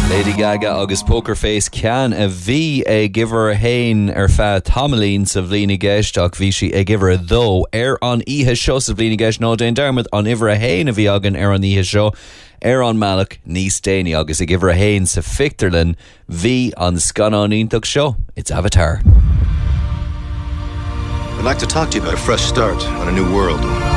Lady Gaga agus Poker Face cean a bhí ag gibhar a hain ar feadh Tomlín sa bhlíní gceist ach bhí si ag gibhar dó ar an ihe seo sa bhlíní gceist nó Jane Dermot an ihar a hain a bhí agan ar an ihe seo ar an meallach níos déine agus ag gibhar a hain sa Fictorlin bhí an scanánítach seo. It's Avatar. I'd like to talk to you about a fresh start on a new world.